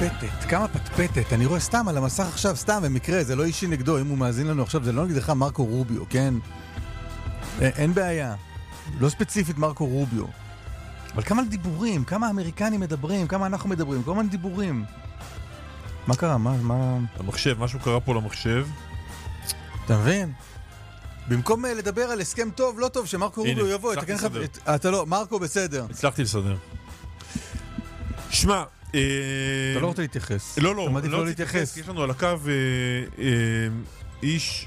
פטפטת, כמה פטפטת. אני רואה סתם על המסך עכשיו, סתם במקרה, זה לא אישי נגדו, אם הוא מאזין לנו עכשיו, זה לא נגדך מרקו רוביו, כן? אין בעיה. לא ספציפית מרקו רוביו. אבל כמה דיבורים, כמה אמריקנים מדברים, כמה אנחנו מדברים, כמה דיבורים. מה קרה? מה? המחשב, משהו קרה פה למחשב. אתה מבין? במקום לדבר על הסכם טוב, לא טוב, שמרקו רוביו יבוא, אתה לא, מרקו בסדר. הצלחתי לסדר. שמע, אתה לא רוצה להתייחס. לא, אתה מעדיף לא להתייחס. יש לנו על הקו איש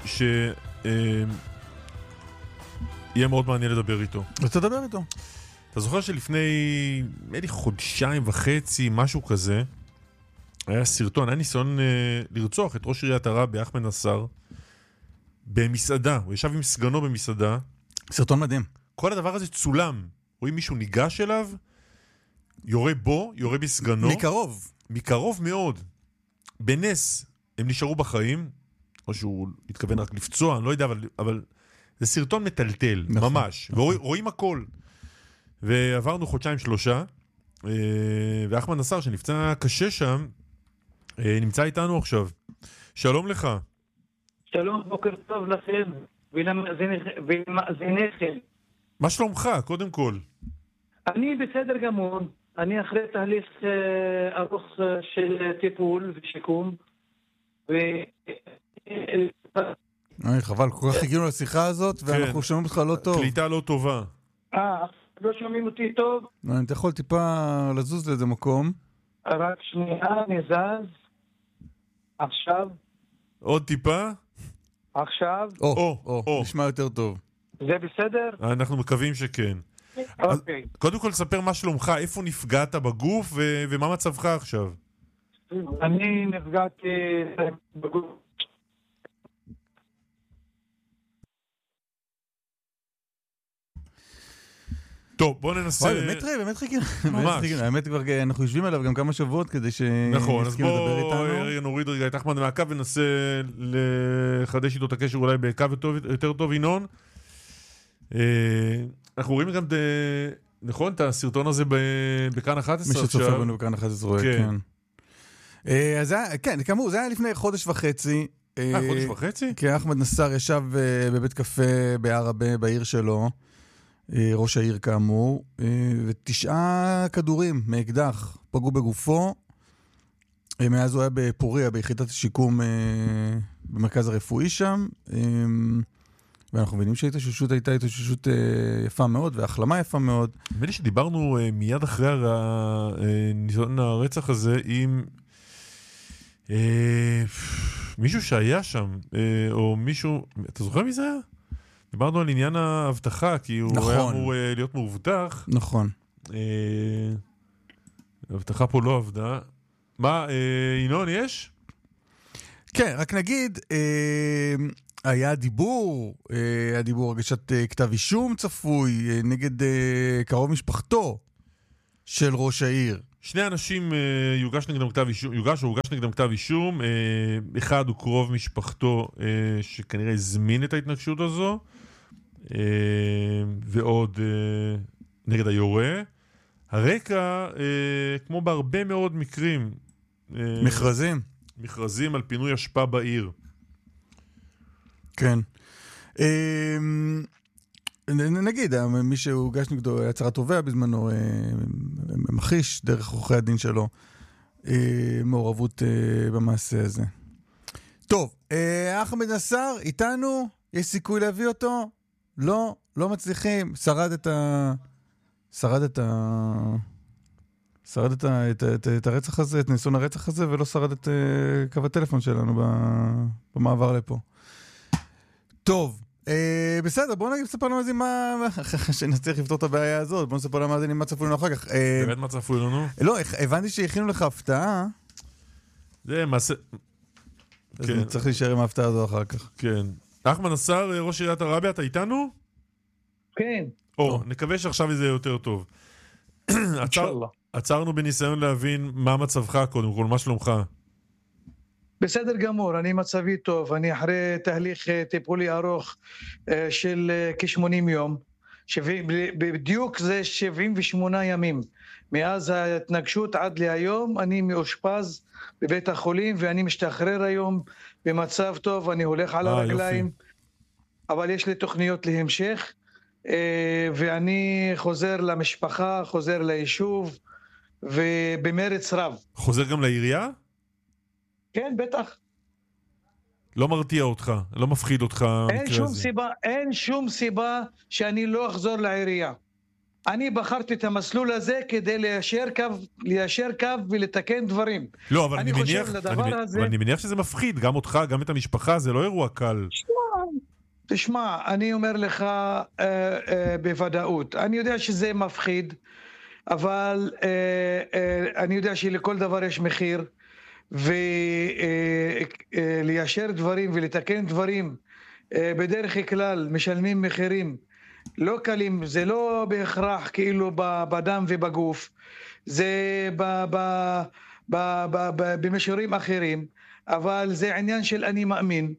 יהיה מאוד מעניין לדבר איתו. רוצה לדבר איתו. אתה זוכר שלפני חודשיים וחצי, משהו כזה, היה סרטון, היה ניסיון לרצוח את ראש עיריית עראבה, אחמד נסאר, במסעדה. הוא ישב עם סגנו במסעדה. סרטון מדהים. כל הדבר הזה צולם. רואים מישהו ניגש אליו, יורה בו, יורה בסגנו. מקרוב. מקרוב מאוד. בנס הם נשארו בחיים, או שהוא התכוון רק לפצוע, אני לא יודע, אבל זה סרטון מטלטל, נכון, ממש. נכון. ורואים הכל. ועברנו חודשיים שלושה, ואחמד נסאר שנפצע קשה שם, נמצא איתנו עכשיו. שלום לך. שלום, בוקר טוב לכם ולמאזיניכם. מה שלומך, קודם כל? אני בסדר גמור. אני אחרי תהליך ארוך של טיפול ושיקום. חבל, כל כך הגיעו לשיחה הזאת, ואנחנו שומעים אותך לא טוב. קליטה לא טובה. לא שומעים אותי טוב? אתה יכול טיפה לזוז לאיזה מקום. רק שנייה, נזז. עכשיו. עוד טיפה? עכשיו. נשמע יותר טוב. זה בסדר? אנחנו מקווים שכן. אוקיי. קודם כל ספר מה שלומך, איפה נפגעת בגוף ומה מצבך עכשיו? אני נפגעתי בגוף. טוב, בוא ננסה... באמת חיכינו. ממש. האמת כבר אנחנו יושבים עליו גם כמה שבועות כדי שנסכים לדבר איתנו. נכון, אז בוא נוריד רגע את אחמד מהקו וננסה לחדש איתו את הקשר אולי בקו יותר טוב, ינון. אנחנו רואים גם, נכון, את הסרטון הזה בכאן 11 עכשיו. מי שצופה בנו בכאן 11 רואה, כן. אז כן, כאמור, זה היה לפני חודש וחצי. חודש וחצי? כי אחמד נסאר ישב בבית קפה בעראבה, בעיר שלו. ראש העיר כאמור, 9 כדורים מאקדח פגעו בגופו. מאז הוא היה בפוריה, ביחידת השיקום במרכז הרפואי שם, ואנחנו מבינים שההתאוששות הייתה התאוששות יפה מאוד, והחלמה יפה מאוד. נדמה לי שדיברנו מיד אחרי ניסיון הרצח הזה עם מישהו שהיה שם, או מישהו, אתה זוכר מי זה היה? דיברנו על עניין ההבטחה, כי הוא נכון. היה אמור להיות מאובטח. נכון. ההבטחה פה לא עבדה. מה, ינון, יש? כן, רק נגיד, היה דיבור הגשת כתב אישום צפוי, נגד קרוב משפחתו של ראש העיר. 2 אנשים יוגש נגדם כתב אישום, אחד הוא קרוב משפחתו שכנראה הזמין את ההתנגשות הזו, ועוד נגד היורה. הרקע, כמו בהרבה מאוד מקרים, מכרזים על פינוי אשפה בעיר. כן. נגיד, מי שהוגש נגדו היה הצהרת תובע בזמנו, מחיש דרך עורכי הדין שלו מעורבות במעשה הזה. טוב, אחמד נסאר איתנו, יש סיכוי להביא אותו? לא מצליחים. שרד את הרצח הזה, את ניסיון הרצח הזה, ולא שרד את קו הטלפון שלנו במעבר לפה. טוב, בסדר, בואו נגיד לספר למאזינים שנצליח לפתור את הבעיה הזאת, בואו נספר למאזינים מה צפו לנו אחר כך. באמת מה צפו לנו? לא, הבנתי שהכינו לך הפתעה. זה מעשה... אז צריך להישאר עם ההפתעה הזו אחר כך. כן. אחמד נסאר, ראש עיריית עראבה, אתה איתנו? כן. נקווה שעכשיו זה יותר טוב. עצרנו בניסיון להבין מה מצבך קודם כל, מה שלומך? בסדר גמור, אני מצבי טוב, אני אחרי תהליך טיפולי ארוך של כ-80 יום, בדיוק זה 78 ימים מאז ההתנגשות עד להיום אני מאושפז בבית החולים, ואני משתחרר היום במצב טוב, אני הולך על הרגליים, אבל יש לי תוכניות להמשך, ואני חוזר למשפחה, חוזר ליישוב, ובמרץ רב. חוזר גם לעירייה? כן, בטח. לא מרתיע אותך, לא מפחיד אותך המקרה הזה. אין שום סיבה שאני לא אחזור לעירייה. אני בחרתי את המסלול הזה כדי ליישר קו ולתקן דברים. לא, אבל אני מניח שזה מפחיד, גם אותך, גם את המשפחה, זה לא אירוע קל. תשמע, אני אומר לך בוודאות, אני יודע שזה מפחיד, אבל אני יודע שלכל דבר יש מחיר, וליישר דברים ולתקן דברים, בדרך כלל משלמים מחירים לא קלים, זה לא בהכרח כאילו בדם ובגוף, זה במישורים אחרים, אבל זה עניין של אני מאמין,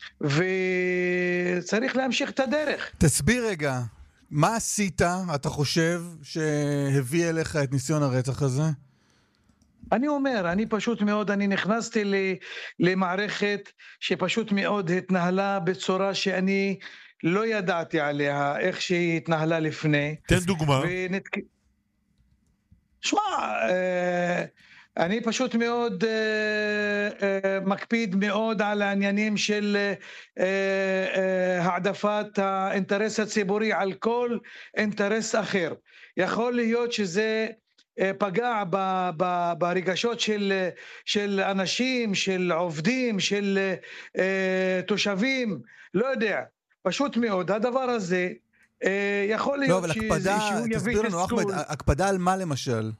וצריך להמשיך את הדרך. תסביר רגע, מה עשית, אתה חושב, שהביא אליך את ניסיון הרצח הזה? אני אומר, אני פשוט מאוד, אני נכנסתי למערכת שפשוט מאוד התנהלה בצורה שאני לא ידעתי עליה, איך שהיא התנהלה לפני. תן דוגמה. שמע, אני פשוט מאוד מקפיד מאוד על העניינים של העדפת האינטרס הציבורי על כל אינטרס אחר. יכול להיות שזה פגע ברגשות של אנשים, של עובדים, של תושבים, לא יודע. פשוט מאוד, הדבר הזה יכול להיות שהוא יביא תסכול. תסביר לנו, אחמד, הקפדה על מה למשל?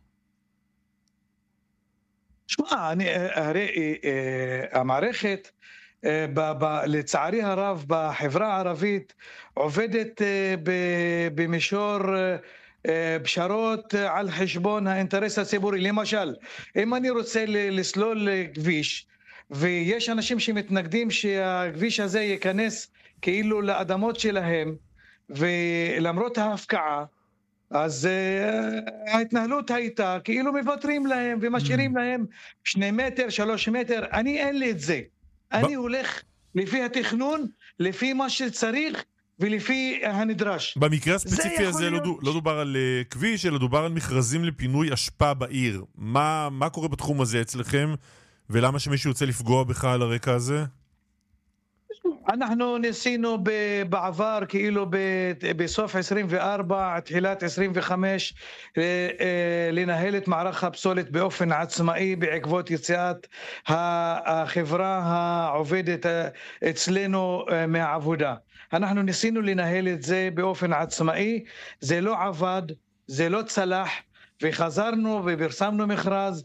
שמע, הרי המערכת, לצערי הרב, בחברה הערבית, עובדת במישור פשרות על חשבון האינטרס הציבורי. למשל, אם אני רוצה לסלול כביש, ויש אנשים שמתנגדים שהכביש הזה ייכנס כאילו לאדמות שלהם, ולמרות ההפקעה, אז ההתנהלות הייתה כאילו מוותרים להם ומשאירים להם 2 מטר, 3 מטר. אני אין לי את זה. אני הולך לפי התכנון, לפי מה שצריך ולפי הנדרש. במקרה הספציפי הזה לא דובר על כביש, אלא דובר על מכרזים לפינוי אשפה בעיר. מה קורה בתחום הזה אצלכם, ולמה שמישהו יוצא לפגוע בך על הרקע הזה? אנחנו ניסינו בעבר, כאילו בסוף 24, תחילת 25, לנהל את מערך הפסולת באופן עצמאי בעקבות יציאת החברה העובדת אצלנו מהעבודה. אנחנו ניסינו לנהל את זה באופן עצמאי, זה לא עבד, זה לא צלח, וחזרנו ופרסמנו מכרז,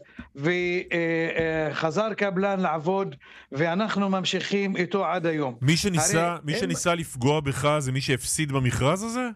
וחזר קבלן לעבוד, ואנחנו ממשיכים איתו עד היום. מי שניסה לפגוע בך זה מי שהפסיד במכרז הזה?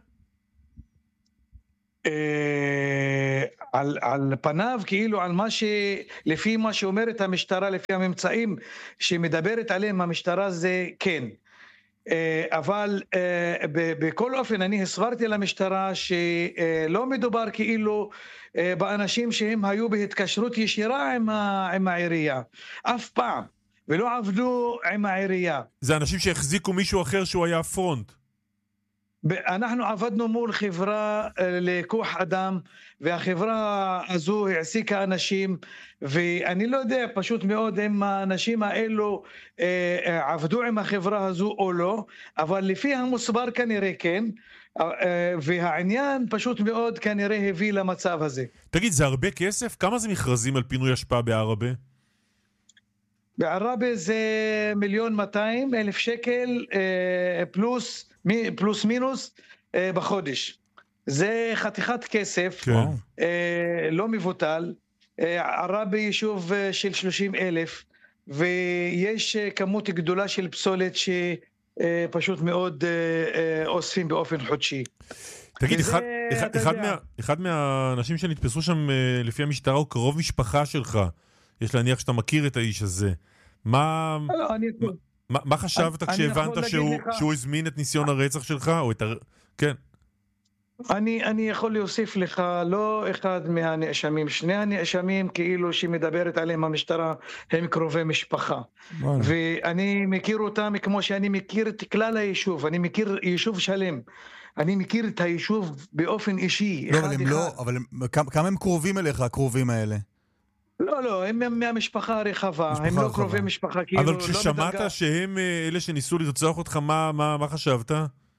על פניו, כאילו על לפי מה שאומרת המשטרה, לפי הממצאים שמדברת עליהם המשטרה, זה כן. אבל בכל אופן אני הסברתי למשטרה שלא מדובר כאילו באנשים שהם היו בהתקשרות ישירה עם העירייה, אף פעם, ולא עבדו עם העירייה. זה אנשים שהחזיקו מישהו אחר שהוא היה פרונט. אנחנו עבדנו מול חברה לכוח אדם, והחברה הזו העסיקה אנשים, ואני לא יודע פשוט מאוד אם האנשים האלו עבדו עם החברה הזו או לא, אבל לפי המוסבר כנראה כן, והעניין פשוט מאוד כנראה הביא למצב הזה. תגיד, זה הרבה כסף? כמה זה מכרזים על פינוי אשפה בערבה? בערבה זה 1,200,000 שקל פלוס מינוס בחודש. זה חתיכת כסף, כן. לא מבוטל. ערבה יישוב של 30,000, ויש כמות גדולה של פסולת שפשוט מאוד אוספים באופן חודשי. תגיד, אחד מהאנשים שנתפסו שם לפי המשטרה הוא קרוב משפחה שלך. יש להניח שאתה מכיר את האיש הזה. מה חשבת כשהבנת שהוא הזמין את ניסיון הרצח שלך? כן. אני יכול להוסיף לך, לא אחד מהנאשמים, שני הנאשמים כאילו שמדברת עליהם המשטרה הם קרובי משפחה. וואלה. ואני מכיר אותם כמו שאני מכיר את כלל היישוב, אני מכיר יישוב שלם. אני מכיר את היישוב באופן אישי, לא, אחד אבל הם אחד. לא, אבל כמה הם קרובים אליך, הקרובים האלה? לא, הם מהמשפחה הרחבה, משפחה הם לא רחבה. קרובי משפחה, כאילו, אבל לא כששמעת בדרגה. שהם אלה שניסו לרצוח אותך, מה חשבת?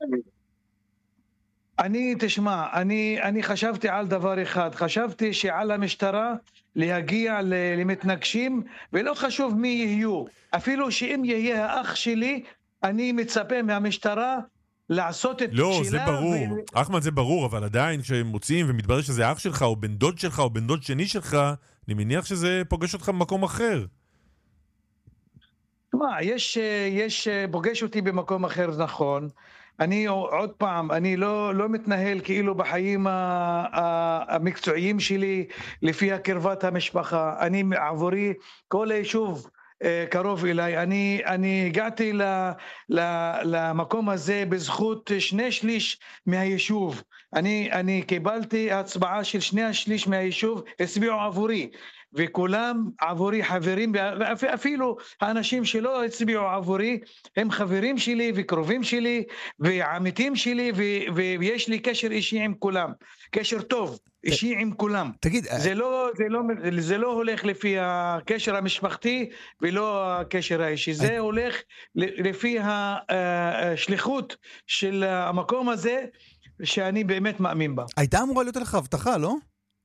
תשמע, אני חשבתי על דבר אחד, חשבתי שעל המשטרה להגיע למתנגשים, ולא חשוב מי יהיו, אפילו שאם יהיה האח שלי, אני מצפה מהמשטרה לעשות את לא, זה שלה. ברור. אחמד, זה ברור, אבל עדיין כשהם מוצאים ומתברר שזה אח שלך, או בן דוד שלך, או בן דוד שני שלך, אני מניח שזה פוגש אותך במקום אחר. תשמע, יש פוגש אותי במקום אחר, נכון. אני עוד פעם, אני לא מתנהל כאילו בחיים המקצועיים שלי לפי קרבת המשפחה. אני עבורי כל היישוב קרוב אליי. אני הגעתי למקום הזה בזכות 2/3 מהיישוב. אני קיבלתי הצבעה של 2/3 מהיישוב, הצביעו עבורי. וכולם עבורי חברים, ואפילו האנשים שלא הצביעו עבורי הם חברים שלי וקרובים שלי ועמיתים שלי, ויש לי קשר אישי עם כולם, קשר טוב אישי עם כולם. תגיד, זה לא הולך לפי הקשר המשפחתי ולא הקשר האישי, זה הולך לפי השליחות של המקום הזה שאני באמת מאמין בה. הייתה אמורה להיות לך הבטחה, לא?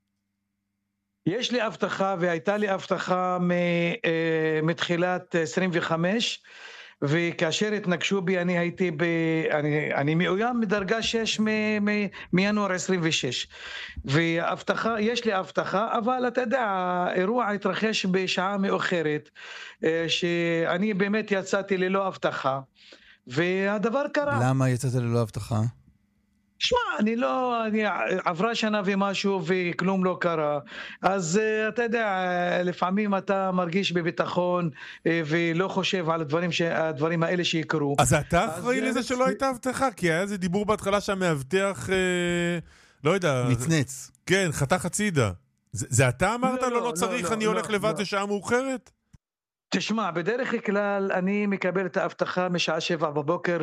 יש לי הבטחה, והייתה לי הבטחה מתחילת 25, וכאשר התנגשו בי אני מאוים מדרגה 6 מינואר 26. והבטחה, יש לי הבטחה, אבל אתה יודע, האירוע התרחש בשעה מאוחרת, שאני באמת יצאתי ללא הבטחה, והדבר קרה. למה יצאת ללא הבטחה? שמע, עברה שנה ומשהו וכלום לא קרה, אז אתה יודע, לפעמים אתה מרגיש בביטחון ולא חושב על הדברים האלה שיקרו. אז אתה אחראי לזה שלא הייתה הבטחה? כי היה איזה דיבור בהתחלה שהמאבטח, לא יודע... נצנץ. כן, חתך הצידה. זה אתה אמרת לו לא צריך, אני הולך לבד לשעה מאוחרת? תשמע, בדרך כלל אני מקבל את ההבטחה משעה 7 בבוקר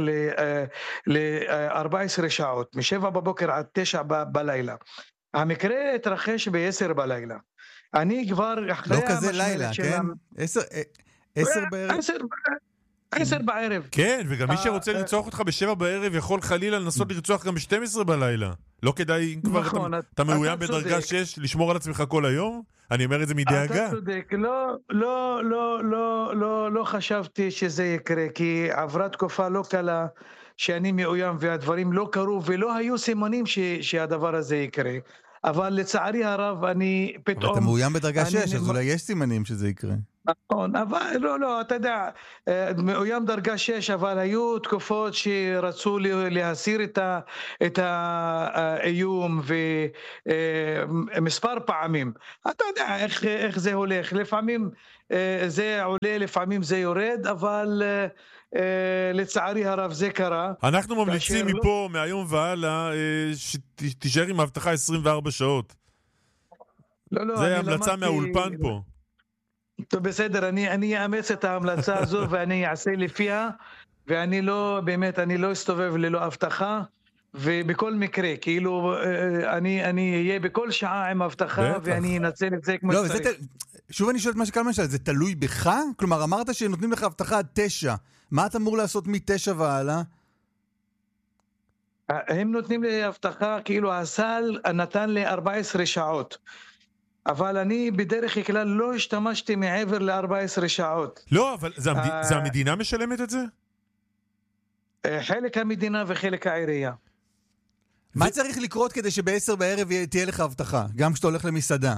ל-14 שעות, מ-7 בבוקר עד 9 בלילה. המקרה התרחש ב-10 בלילה. אני כבר אחרי לא כזה לילה, כן? 10 בערב? 10 בערב. כן, וגם מי שרוצה לרצוח אותך ב-7 בערב יכול חלילה לנסות לרצוח גם ב-12 בלילה. לא כדאי, אם כבר אתה מאוים בדרגה 6, לשמור על עצמך כל היום? אני אומר את זה מדאגה. אתה צודק, לא חשבתי שזה יקרה, כי עברה תקופה לא קלה שאני מאוים והדברים לא קרו, ולא היו סימנים שהדבר הזה יקרה. אבל לצערי הרב אני פתאום... אבל אתה מאוים בדרגה 6, אז אולי יש סימנים שזה יקרה. נכון, אבל לא, אתה יודע, מאוים דרגה 6, אבל היו תקופות שרצו להסיר את האיום, ומספר פעמים. אתה יודע איך זה הולך, לפעמים זה עולה, לפעמים זה יורד, אבל לצערי הרב זה קרה. אנחנו ממליצים מפה, מהיום והלאה, שתישאר עם ההבטחה 24 שעות. זה המלצה מהאולפן פה. טוב, בסדר, אני אאמץ את ההמלצה הזו ואני אעשה לפיה, ואני לא, באמת, אני לא אסתובב ללא הבטחה, ובכל מקרה, כאילו, אני אהיה בכל שעה עם הבטחה, ואני אנצל את זה כמו שצריך. שוב אני שואל את מה שקלמן שאל, זה תלוי בך? כלומר, אמרת שנותנים לך הבטחה עד 9, מה אתה אמור לעשות מ-9 והלאה? הם נותנים לי הבטחה, כאילו הסל נתן לי 14 שעות. אבל אני בדרך כלל לא השתמשתי מעבר ל-14 שעות. לא, אבל זה המדינה משלמת את זה? חלק המדינה וחלק העירייה. מה צריך לקרות כדי שב-10 בערב תהיה לך הבטחה? גם כשאתה הולך למסעדה.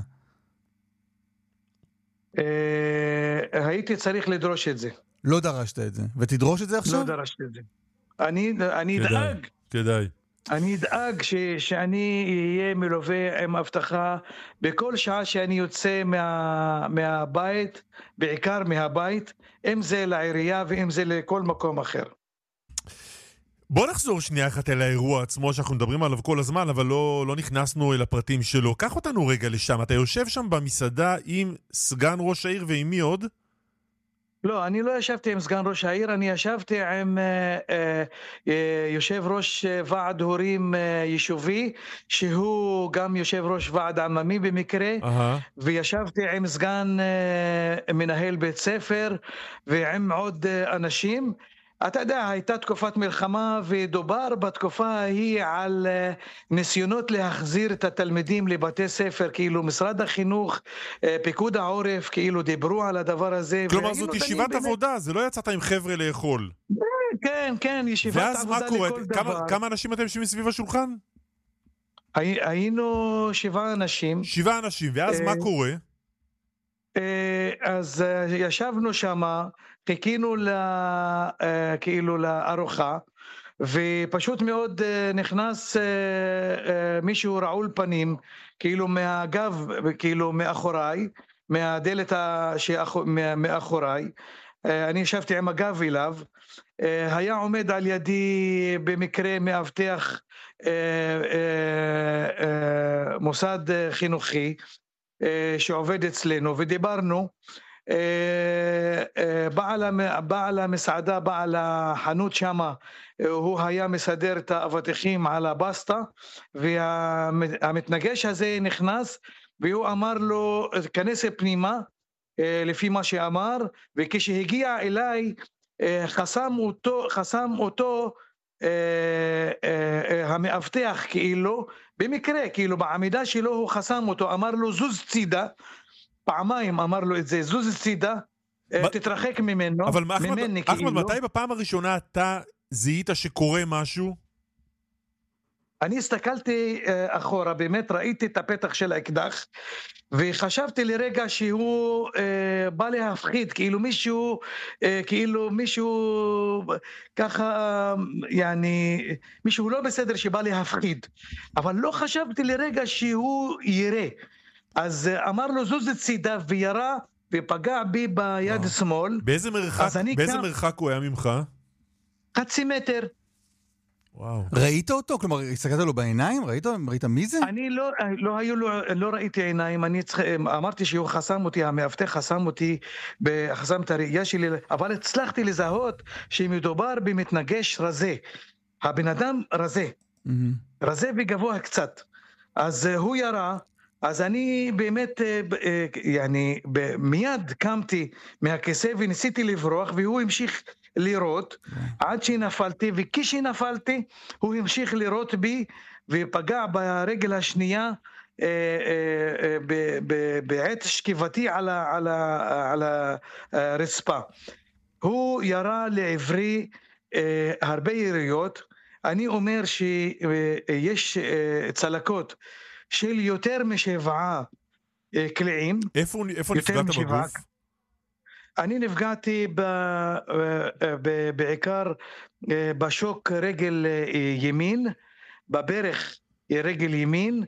הייתי צריך לדרוש את זה. לא דרשת את זה. ותדרוש את זה עכשיו? לא דרשתי את זה. אני אדאג. כדאי. אני אדאג שאני אהיה מלווה עם הבטחה בכל שעה שאני יוצא מהבית, בעיקר מהבית, אם זה לעירייה ואם זה לכל מקום אחר. בוא נחזור שנייה אחת אל האירוע עצמו שאנחנו מדברים עליו כל הזמן, אבל לא נכנסנו אל הפרטים שלו. קח אותנו רגע לשם. אתה יושב שם במסעדה עם סגן ראש העיר ועם מי עוד? לא, אני לא ישבתי עם סגן ראש העיר, אני ישבתי עם יושב ראש ועד הורים יישובי, שהוא גם יושב ראש ועד עממי במקרה, וישבתי עם סגן מנהל בית ספר, ועם עוד אנשים. אתה יודע, הייתה תקופת מלחמה ודובר בתקופה ההיא על ניסיונות להחזיר את התלמידים לבתי ספר, כאילו משרד החינוך, פיקוד העורף, כאילו דיברו על הדבר הזה. כלומר זאת ישיבת עבודה, זה לא יצאת עם חבר'ה לאכול. כן, כן, ישיבת עבודה לכל דבר. כמה אנשים אתם יושבים סביב השולחן? היינו 7 אנשים. 7 אנשים, ואז מה קורה? אז ישבנו שמה, חיכינו כאילו לארוחה, ופשוט מאוד נכנס מישהו רעול פנים, כאילו מהגב, כאילו מאחוריי, מהדלת מאחוריי, אני ישבתי עם הגב אליו, היה עומד על ידי במקרה מאבטח מוסד חינוכי, שעובד אצלנו, ודיברנו, בעל המסעדה, בעל החנות שמה, הוא היה מסדר את האבטיחים על הבסטה, והמתנגש הזה נכנס, והוא אמר לו, כנס פנימה, לפי מה שאמר, וכשהגיע אליי, חסם אותו המאבטח, כאילו, במקרה, כאילו בעמידה שלו הוא חסם אותו, אמר לו זוז צידה, פעמיים אמר לו את זה, זוז צידה, תתרחק ממנו. אבל אחמד, מתי בפעם הראשונה אתה זיהית שקורה משהו? אני הסתכלתי אחורה, באמת ראיתי את הפתח של האקדח, וחשבתי לרגע שהוא בא להפחיד, כאילו מישהו ככה, yani, מישהו לא בסדר שבא להפחיד, אבל לא חשבתי לרגע שהוא יראה. אז אמר לו זוז צידה וירה ופגע בי ביד שמאל. באיזה מרחק הוא היה ממך? 0.5 מטר. וואו. ראית אותו? כלומר, הסתכלת לו בעיניים? ראית מי זה? אני לא ראיתי עיניים, אמרתי שהוא חסם אותי, המאבטח חסם אותי, חסם את הראייה שלי, אבל הצלחתי לזהות שמדובר במתנגש רזה. הבן אדם רזה, רזה וגבוה קצת. אז הוא ירה, אז אני באמת, מיד קמתי מהכיסא וניסיתי לברוח, והוא המשיך לירות עד שנפלתי, וכשנפלתי הוא המשיך לירות בי ופגע ברגל השנייה בעת שכיבתי על הרצפה. הוא ירה לעברי הרבה יריות. אני אומר שיש צלקות של יותר מ7 קליעים. איפה נפגעת בגוף? אני נפגעתי בעיקר בשוק רגל ימין, בברך רגל ימין,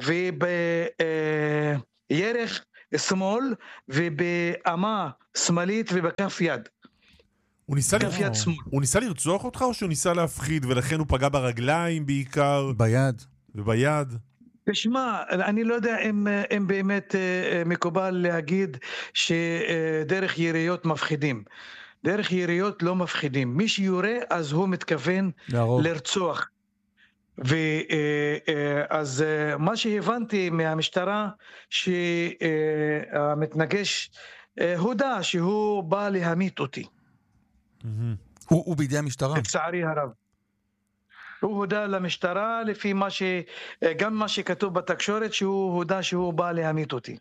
ובירך שמאל, ובאמה שמאלית, ובכף יד. הוא ניסה לרצוח אותך, או שהוא ניסה להפחיד, ולכן הוא פגע ברגליים בעיקר? ביד. וביד? תשמע, אני לא יודע אם באמת מקובל להגיד שדרך יריות מפחידים. דרך יריות לא מפחידים. מי שיורה אז הוא מתכוון לרצוח. אז מה שהבנתי מהמשטרה, שהמתנגש הודע שהוא בא להמית אותי. הוא בידי המשטרה? לצערי הרב. הוא הודע למשטרה לפי גם מה שכתוב בתקשורת, שהוא הודע שהוא בא להמית אותי.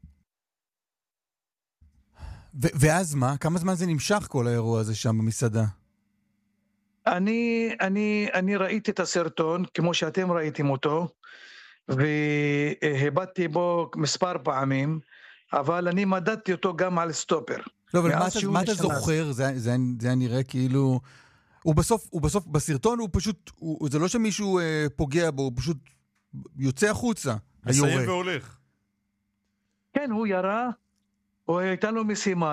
ואז מה? כמה זמן זה נמשך כל האירוע הזה שם במסעדה? אני ראיתי את הסרטון כמו שאתם ראיתם אותו, והבטתי בו מספר פעמים, אבל אני מדדתי אותו גם על סטופר. לא, אבל מה אתה זוכר? זה היה נראה כאילו... הוא בסוף בסרטון הוא פשוט, זה לא שמישהו פוגע בו, הוא פשוט יוצא החוצה. מסיים והולך. כן, הוא הייתה לו משימה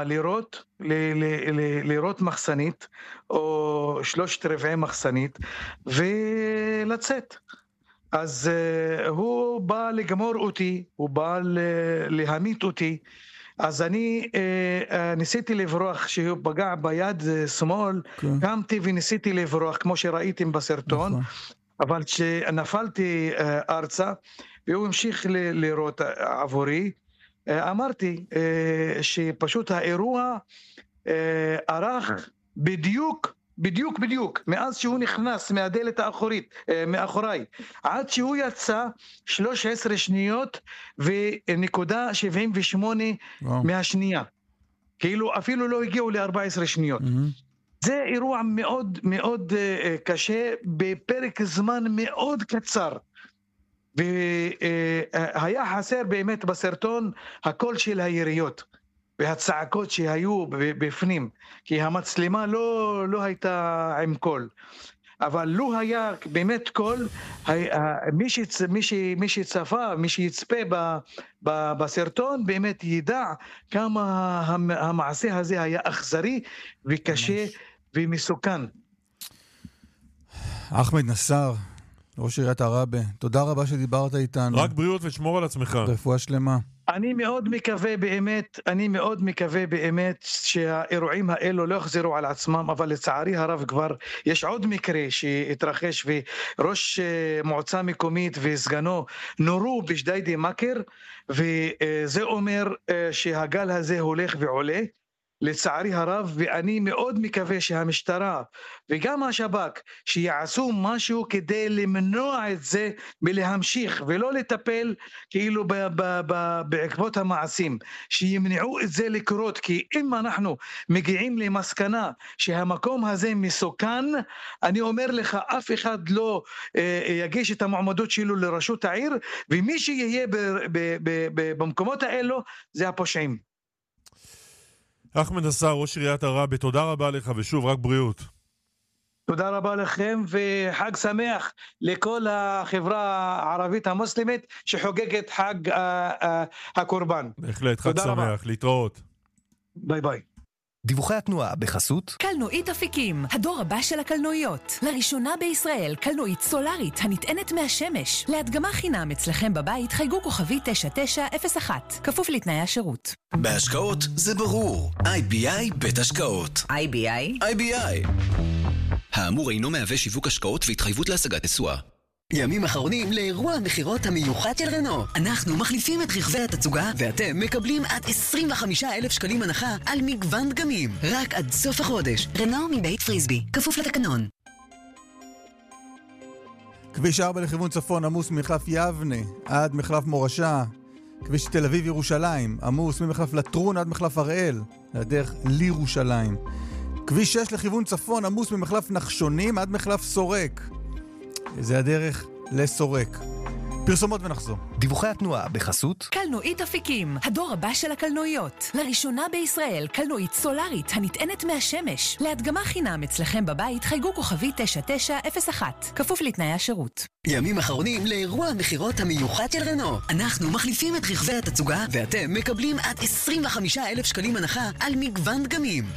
לירות מחסנית, או 3/4 מחסנית, ולצאת. אז הוא בא לגמור אותי, הוא בא להמית אותי, אז אני ניסיתי לברוח, שהוא פגע ביד שמאל, קמתי וניסיתי לברוח, כמו שראיתם בסרטון, אבל כשנפלתי ארצה, והוא המשיך לירות עבורי, אמרתי שפשוט האירוע ארך בדיוק, מאז שהוא נכנס מהדלת האחורית, מאחוריי, עד שהוא יצא 13 שניות ונקודה 78 מהשנייה. כאילו אפילו לא הגיעו ל14 שניות. זה אירוע מאוד מאוד קשה, בפרק זמן מאוד קצר. והיה חסר באמת בסרטון הקול של היריות והצעקות שהיו בפנים, כי המצלמה לא הייתה עם קול, אבל לו היה באמת קול, מי שצפה, מי שיצפה בסרטון באמת ידע כמה המעשה הזה היה אכזרי וקשה ומסוכן. אחמד נסאר, ראש עיריית עראבה, תודה רבה שדיברת איתנו. רק בריאות ושמור על עצמך. רפואה שלמה. אני מאוד מקווה באמת שהאירועים האלו לא יחזרו על עצמם, אבל לצערי הרב כבר יש עוד מקרה שהתרחש, וראש מועצה מקומית וסגנו נורו בג'דיידה מכר, וזה אומר שהגל הזה הולך ועולה. לצערי הרב, ואני מאוד מקווה שהמשטרה וגם השב"כ שיעשו משהו כדי למנוע את זה מלהמשיך ולא לטפל כאילו בעקבות המעשים, שימנעו את זה לקרות, כי אם אנחנו מגיעים למסקנה שהמקום הזה מסוכן, אני אומר לך, אף אחד לא יגיש את המועמדות שלו לראשות העיר, ומי שיהיה במקומות האלו זה הפושעים. אחמד נסאר, ראש עיריית עראבה, תודה רבה לך, ושוב, רק בריאות. תודה רבה לכם, וחג שמח לכל החברה הערבית המוסלמית שחוגגת חג הקורבן. בהחלט, חג שמח, להתראות. ביי ביי. דיווחי התנועה בחסות קלנועית אפיקים, הדור הבא של הקלנועיות. לראשונה בישראל, קלנועית סולארית הנטענת מהשמש. להדגמה חינם אצלכם בבית, חייגו כוכבי 9901. כפוף לתנאי השירות. בהשקעות זה ברור. IBI בית השקעות. IBI. האמור אינו מהווה שיווק השקעות והתחייבות להשגת תשואה. ימים אחרונים לאירוע המחירות המיוחד של רנו. אנחנו מחליפים את רכבי התצוגה ואתם מקבלים עד 25,000 שקלים הנחה על מגוון דגמים. רק עד סוף החודש. רנו מבית פריסבי. כפוף לתקנון. כביש 4 לכיוון צפון עמוס ממחלף יבנה עד מחלף מורשה. כביש תל אביב ירושלים עמוס ממחלף לטרון עד מחלף הראל. הדרך לירושלים. כביש 6 לכיוון צפון עמוס ממחלף נחשונים עד מחלף סורק. זה הדרך לסורק. פרסומות ונחזור. דיווחי התנועה בחסות קלנועית אפיקים, הדור הבא של הקלנועיות. לראשונה בישראל, קלנועית סולארית הנטענת מהשמש. להדגמה חינם אצלכם בבית, חייגו כוכבי 9901. כפוף לתנאי השירות. ימים אחרונים לאירוע המחירות המיוחד של רנו. אנחנו מחליפים את רכבי התצוגה ואתם מקבלים עד 25,000 שקלים הנחה על מגוון דגמים.